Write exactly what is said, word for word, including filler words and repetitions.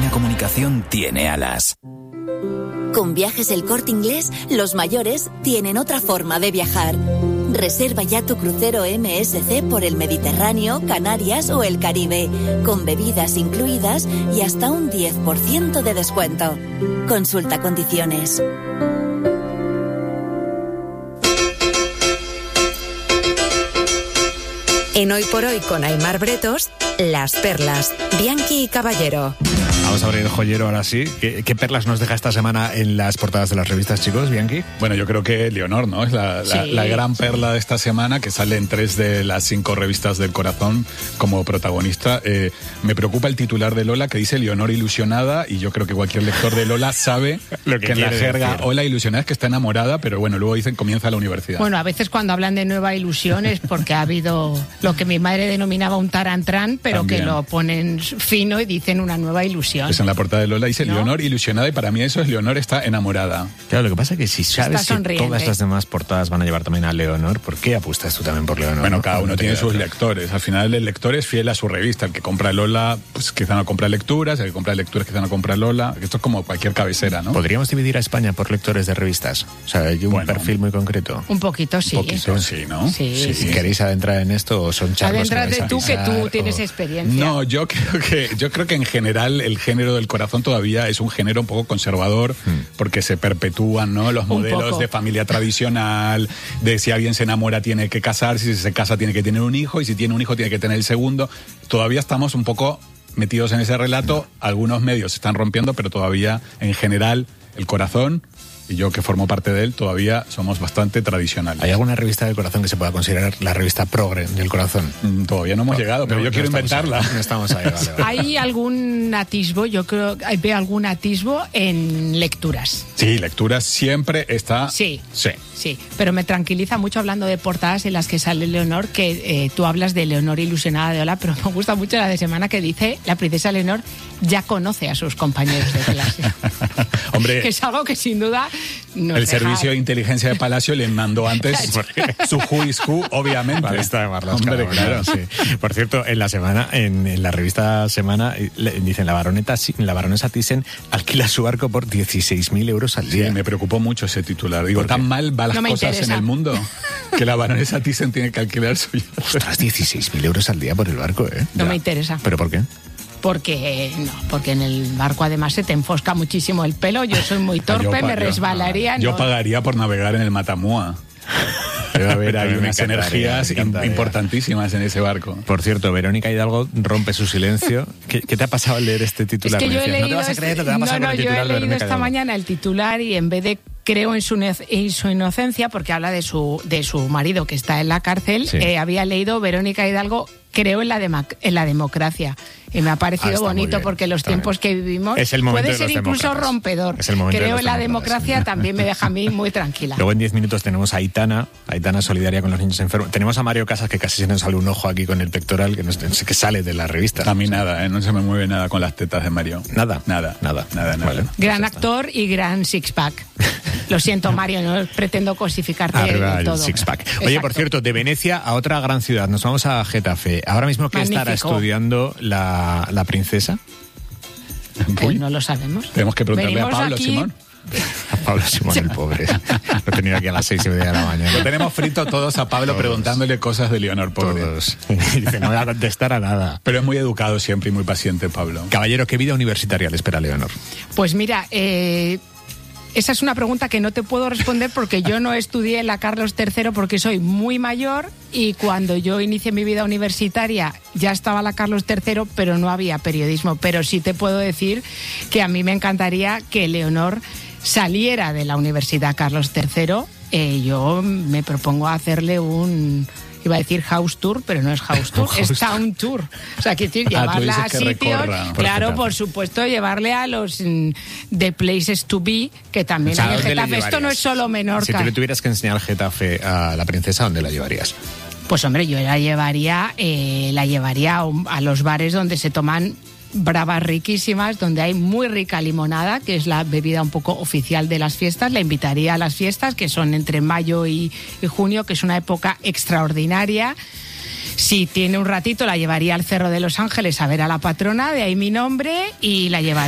en comunicación tiene alas. Con Viajes El Corte Inglés, los mayores tienen otra forma de viajar. Reserva ya tu crucero M S C por el Mediterráneo, Canarias o el Caribe, con bebidas incluidas y hasta un diez por ciento de descuento. Consulta condiciones. En Hoy por Hoy con Aimar Bretos, las perlas, Bianchi y Caballero. Vamos a abrir el joyero ahora sí. ¿Qué, ¿Qué perlas nos deja esta semana en las portadas de las revistas, chicos, Bianchi? Bueno, yo creo que Leonor, ¿no? Es la, la, sí. la gran perla de esta semana, que sale en tres de las cinco revistas del corazón como protagonista. Eh, me preocupa el titular de Lola, que dice Leonor ilusionada, y yo creo que cualquier lector de Lola sabe Lo que, que en la jerga decir. Hola ilusionada es que está enamorada, pero bueno, luego dicen comienza la universidad. Bueno, a veces cuando hablan de nueva ilusión es porque ha habido lo que mi madre denominaba un tarantrán, pero También. que lo ponen fino y dicen una nueva ilusión. Pues en la portada de Lola dice ¿No? Leonor ilusionada, y para mí eso es Leonor está enamorada. Claro, lo que pasa es que si sabes que todas las demás portadas van a llevar también a Leonor, ¿por qué apuestas tú también por Leonor? Bueno, cada uno tiene sus lectores. Al final el lector es fiel a su revista. El que compra Lola, pues quizá no compra lecturas, el que compra lecturas quizá no compra Lola. Esto es como cualquier cabecera, ¿no? ¿Podríamos dividir a España por lectores de revistas? O sea, hay un bueno, perfil muy concreto. Un poquito sí. Un poquito sí, ¿no? Sí. sí. sí. ¿Queréis adentrar en esto o son charlos? Adéntrate tú, que tú tienes o... experiencia. No, yo creo que yo creo que en general el género del corazón todavía es un género un poco conservador, hmm. porque se perpetúan, ¿no? Los modelos de familia tradicional, de si alguien se enamora tiene que casarse, si se casa tiene que tener un hijo, y si tiene un hijo tiene que tener el segundo. Todavía estamos un poco metidos en ese relato. Algunos medios se están rompiendo, pero todavía en general el corazón, y yo que formo parte de él, todavía somos bastante tradicionales. ¿Hay alguna revista del corazón que se pueda considerar la revista progre del corazón? Mm, todavía no hemos no, llegado, pero no, yo no quiero inventarla. Ahí, no estamos ahí, vale, vale. ¿Hay algún atisbo, yo creo, veo algún atisbo en lecturas? Sí, lecturas siempre está... Sí, sí. Sí, pero me tranquiliza mucho hablando de portadas en las que sale Leonor, que eh, tú hablas de Leonor ilusionada de Hola, pero me gusta mucho la de semana que dice la princesa Leonor ya conoce a sus compañeros de clase. Hombre, que es algo que sin duda nos el deja... servicio de inteligencia de Palacio le mandó antes su who is who, obviamente. Vale, está de Marlasca, Hombre, claro. Sí. Por cierto, en la semana, en, en la revista Semana, le, dicen la baroneta, la baronesa Thyssen alquila su barco por dieciséis mil euros al día. Sí, me preocupó mucho ese titular. Digo, tan mal va las no cosas interesa. en el mundo que la baronesa Thyssen tiene que alquilar su yate. Ostras, dieciséis mil euros al día por el barco, ¿eh? No ya. me interesa. ¿Pero por qué? Porque no, porque en el barco además se te enfosca muchísimo el pelo. Yo soy muy torpe, yo, me yo, resbalaría. Yo no. pagaría por navegar en el Matamua. Debe haber ahí unas energías importantísimas en ese barco. Por cierto, Verónica Hidalgo rompe su silencio. ¿Qué, qué te ha pasado al leer este titular? Es que yo he leído, no te vas a creer lo que va a pasar no, no, con el titular yo he de leído Verónica esta Hidalgo. mañana el titular y en vez de creo en su, en su inocencia, porque habla de su, de su marido que está en la cárcel, sí. eh, había leído Verónica Hidalgo, creo en la, dema, en la democracia. Y me ha parecido ah, bonito porque los tiempos bien. que vivimos es el puede ser incluso demócratas. rompedor. Es el momento creo de en la democracia, también me deja a mí muy tranquila. Luego en diez minutos tenemos a Aitana, Aitana solidaria con los niños enfermos. Tenemos a Mario Casas, que casi se nos sale un ojo aquí con el pectoral, que, nos, que sale de la revista. A mí nada, ¿eh? No se me mueve nada con las tetas de Mario. Nada. Nada. Nada. Nada, nada. Vale. Gran pues actor y gran six-pack. Lo siento, Mario, no pretendo cosificarte Arriba del todo. El six-pack. Oye, Exacto. Por cierto, de Venecia a otra gran ciudad. Nos vamos a Getafe. Ahora mismo, ¿qué Magnífico. estará estudiando la, la princesa? Eh, no lo sabemos. Tenemos que preguntarle Venimos a Pablo aquí... Simón. A Pablo Simón, el pobre. Lo he tenido aquí a las seis y media de la mañana. Lo tenemos frito todos a Pablo todos. Preguntándole cosas de Leonor, pobre. Todos. Dice, no voy a contestar a nada. Pero es muy educado siempre y muy paciente, Pablo. Caballero, ¿qué vida universitaria le espera a Leonor? Pues mira, eh... esa es una pregunta que no te puedo responder porque yo no estudié en la Carlos tercero porque soy muy mayor y cuando yo inicié mi vida universitaria ya estaba la Carlos tercero, pero no había periodismo. Pero sí te puedo decir que a mí me encantaría que Leonor saliera de la Universidad Carlos tercero. Eh, yo me propongo hacerle un... iba a decir house tour, pero no es house tour, es town tour. O sea, quiero decir, llevarla ah, a sitios, claro, por supuesto, llevarle a los mm, the places to be, que también o sea, hay en Getafe. Esto no es solo Menorca. Si tú le tuvieras que enseñar Getafe a la princesa, ¿dónde la llevarías? Pues hombre, yo la llevaría, eh, la llevaría a, a los bares donde se toman bravas riquísimas, donde hay muy rica limonada, que es la bebida un poco oficial de las fiestas. La invitaría a las fiestas, que son entre mayo y, y junio, que es una época extraordinaria. Si tiene un ratito, la llevaría al Cerro de los Ángeles a ver a la patrona, de ahí mi nombre, y la llevaría